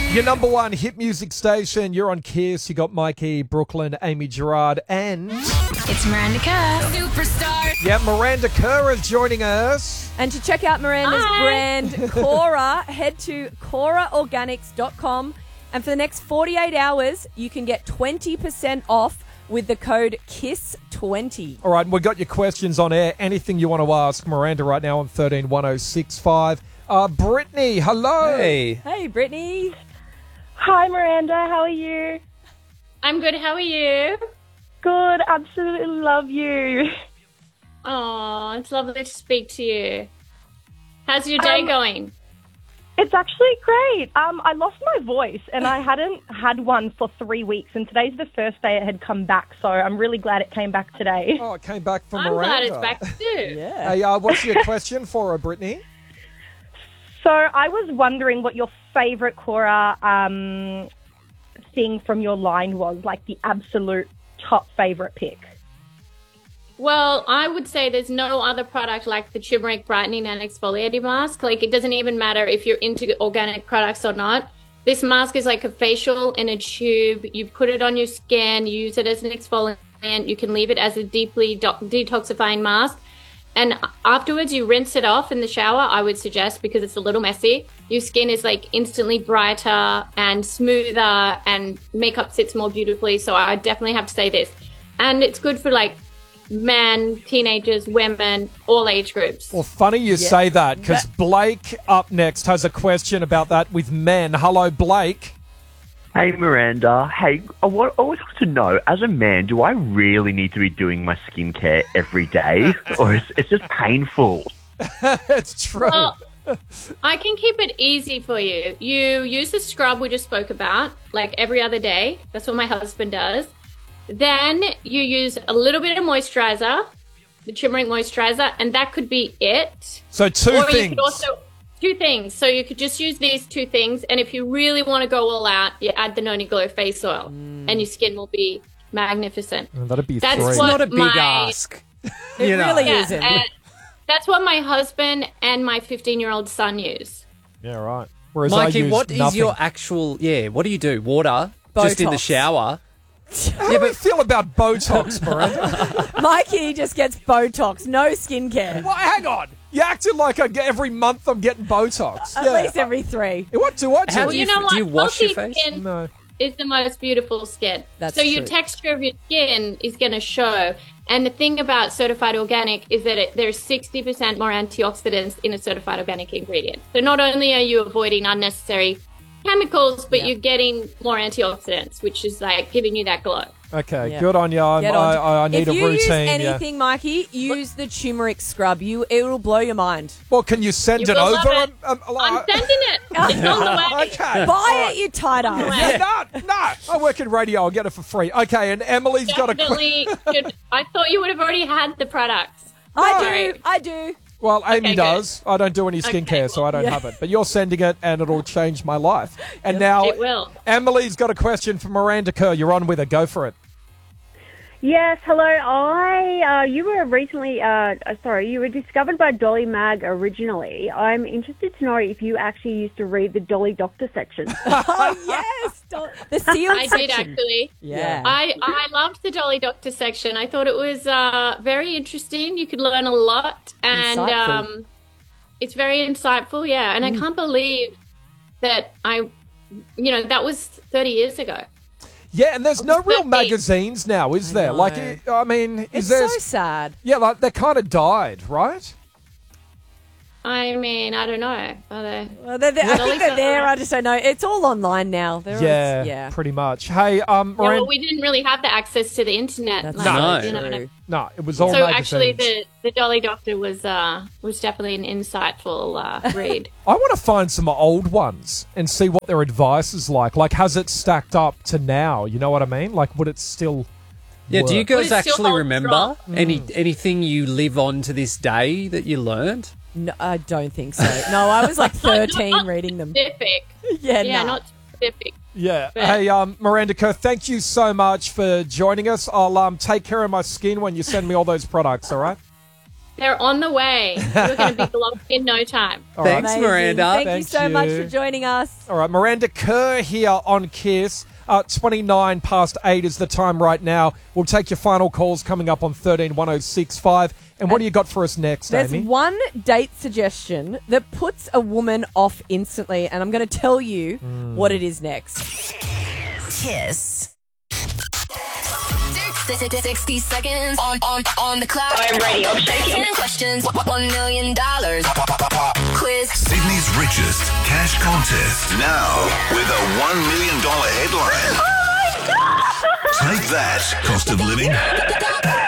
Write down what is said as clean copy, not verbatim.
Your number one hit music station. You're on Kiss. You got Mikey, Brooklyn, Amy Gerard, and It's Miranda Kerr. Superstar. yeah, Miranda Kerr is joining us. And to check out Miranda's brand, Cora, head to coraorganics.com. And for the next 48 hours, you can get 20% off with the code KISS20. All right, we've got your questions on air. Anything you want to ask Miranda right now on 131065. Brittany, hello. Hey, Brittany. Hi, Miranda. How are you? I'm good. How are you? Good. Absolutely love you. Oh, it's lovely to speak to you. How's your day going? It's actually great. I lost my voice, and I hadn't had one for 3 weeks, and today's the first day it had come back, so I'm really glad it came back today. Oh, it came back from I'm glad Miranda. it's back too. Yeah. Hey, what's your question for her, Brittany? So I was wondering what your favourite Cora thing from your line was, like the absolute top favourite pick. Well, I would say there's no other product like the turmeric brightening and exfoliating mask. Like, it doesn't even matter if you're into organic products or not. This mask is like a facial in a tube. You put it on your skin, you use it as an exfoliant. You can leave it as a deeply detoxifying mask. And afterwards, you rinse it off in the shower, I would suggest, because it's a little messy. Your skin is like instantly brighter and smoother, and makeup sits more beautifully. So I definitely have to say this. And it's good for like men, teenagers, women, all age groups. Well, funny you say that, because Blake up next has a question about that with men. Hello, Blake. Hey, Miranda. Hey, I always want to know, as a man, do I really need to be doing my skincare every day? Or is it just painful? It's true. Well, I can keep it easy for you. You use the scrub we just spoke about, like every other day. That's what my husband does. Then you use a little bit of moisturizer, the turmeric moisturizer, and that could be it. So two Or things. you could also two things. So you could just use these two things, and if you really want to go all out, you add the Noni Glow face oil, and your skin will be magnificent. Oh, that'd be That's three. what Not a big my, ask. It You know. really Yeah, isn't. and that's what my husband and my 15-year-old son use. Yeah, right. Whereas Mikey, I use what is nothing. your actual... Yeah, what do you do? Water? Just in the Botox. shower? How do you feel about Botox, Miranda? Mikey just gets Botox, no skincare. Well, hang on. You acted like every month I'm getting Botox. At least every 3. What do I do? How Well, do you you, know what? do you wash your Healthy face? skin No. is the most beautiful skin. That's so your true. texture of your skin is going to show. And the thing about certified organic is that there's 60% more antioxidants in a certified organic ingredient. So not only are you avoiding unnecessary chemicals, but you're getting more antioxidants, which is like giving you that glow. Okay, Yeah. good on you. Get on to- I need if a you use routine. anything, Mikey, use the turmeric scrub. It'll blow your mind. Well, can you send You it will love over? it. I'm sending it. It's on the way. Okay. Buy it, you tight ass. Yeah, no. I work in radio. I'll get it for free. Okay, and Emily's got a Definitely should. I thought you would have already had the products. I do. Well, Amy Okay, does. I don't do any skincare, so I don't have it. But you're sending it, and it'll change my life. And now It will. Emily's got a question for Miranda Kerr. You're on with her. Go for it. Yes, hello. You were recently, you were discovered by Dolly Mag originally. I'm interested to know if you actually used to read the Dolly Doctor section. Oh, yes. The sealed I section. did actually. Yeah. I loved the Dolly Doctor section. I thought it was very interesting. You could learn a lot, and Insightful. it's very insightful. Yeah, and I can't believe that that was 30 years ago. Yeah, and there's no real 30. magazines now, is there? know. Like, I mean, It's is there? so sad. Yeah, like they kind of died, right? I mean, I don't know. Are they? Well, I think they're there. I just don't know. It's all online now. Yeah. Pretty much. Hey, Yeah, Miranda. well, we didn't really have the access to the internet. That's No. you know, true. No, it was all So magazines. actually, the Dolly Doctor was definitely an insightful read. I want to find some old ones and see what their advice is like. Like, has it stacked up to now? You know what I mean? Like, would it still Yeah, do you work? guys But it still actually holds remember strong. anything you live on to this day that you learned? No, I don't think so. No, I was like 13 Not reading them. Specific. Yeah, Yeah, nah. not specific. Yeah. But- Hey, Miranda Kerr, thank you so much for joining us. I'll take care of my skin when you send me all those products, all right? They're on the way. You're going to be blocked in no time. Thanks, Amazing. Miranda. Thank you Thank so much you. for joining us. All right, Miranda Kerr here on Kiss. 29 past 8 is the time right now. We'll take your final calls coming up on 131065. And what do you got for us next, There's Amy? one date suggestion that puts a woman off instantly, and I'm going to tell you what it is next. Kiss. 60 seconds on the clock. I'm ready. I'm shaking. 10 questions. $1 million. Quiz. Sydney's richest cash contest. Now with a $1 million headline. Oh my God! Take that, cost of living.